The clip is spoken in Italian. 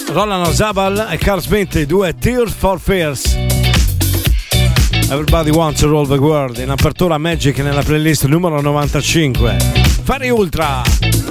Roland Zabal e Carl Smith, i due Tears for Fears. Everybody Wants to Roll the World, in apertura Magic nella playlist numero 95. Fari Ultra.